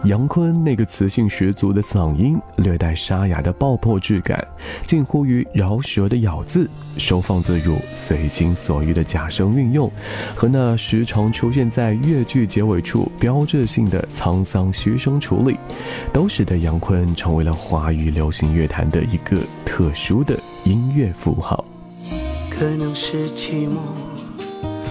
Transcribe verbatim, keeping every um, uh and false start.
杨坤那个磁性十足的嗓音，略带沙哑的爆破质感，近乎于饶舌的咬字，收放自如、随心所欲的假声运用，和那时常出现在乐句结尾处标志性的沧桑虚声处理，都使得杨坤成为了华语流行乐坛的一个特殊的音乐符号。 可能是寂寞